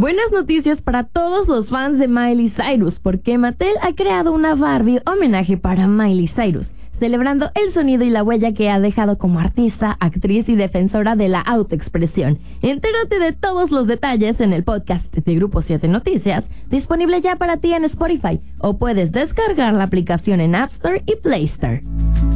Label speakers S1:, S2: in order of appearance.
S1: Buenas noticias para todos los fans de Miley Cyrus, porque Mattel ha creado una Barbie homenaje para Miley Cyrus, celebrando el sonido y la huella que ha dejado como artista, actriz y defensora de la autoexpresión. Entérate de todos los detalles en el podcast de Grupo 7 Noticias, disponible ya para ti en Spotify, o puedes descargar la aplicación en App Store y Play Store.